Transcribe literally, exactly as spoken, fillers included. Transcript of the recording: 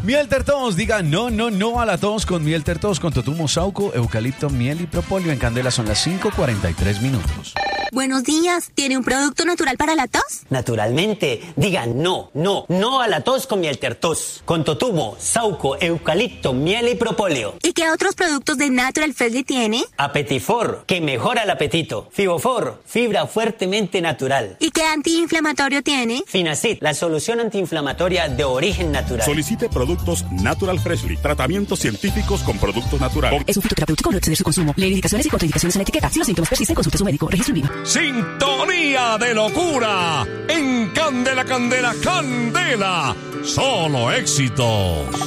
Miel Tertos, diga no, no, no a la tos con Miel Tertos, con totumo, sauco, eucalipto, miel y propóleo. En Candela son las cinco cuarenta y tres minutos. Buenos días, ¿tiene un producto natural para la tos? Naturalmente, diga no, no, no a la tos con Miel Tertos, con totumo, sauco, eucalipto, miel y propóleo. ¿Y qué otros productos de Natural Freshly tiene? Apetifor, que mejora el apetito. Fibofor, fibra fuertemente natural. ¿Y qué antiinflamatorio tiene? Finacid, la solución antiinflamatoria de origen natural. Solicite productos Natural Freshly, tratamientos científicos con productos naturales. Es un fitoterapéutico, no exceder su consumo. Lee indicaciones y contraindicaciones en la etiqueta. Si los síntomas persisten, consulte a su médico. Registro INVIMA. Sintonía de locura en Candela, Candela, Candela. Solo éxitos.